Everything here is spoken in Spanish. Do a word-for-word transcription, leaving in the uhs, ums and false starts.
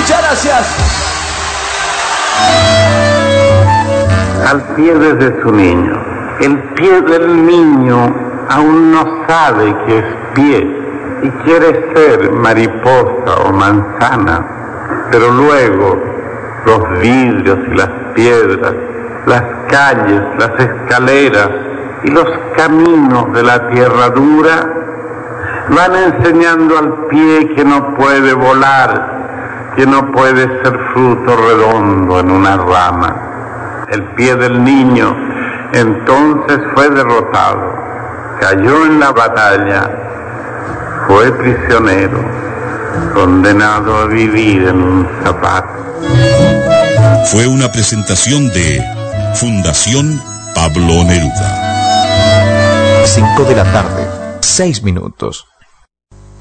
Muchas gracias. Al pie desde su niño. El pie del niño aún no sabe que es pie y quiere ser mariposa o manzana, pero luego los vidrios y las piedras, las calles, las escaleras y los caminos de la tierra dura van enseñando al pie que no puede volar, que no puede ser fruto redondo en una rama. El pie del niño entonces fue derrotado, cayó en la batalla, fue prisionero, condenado a vivir en un zapato. Fue una presentación de Fundación Pablo Neruda. cinco de la tarde, seis minutos.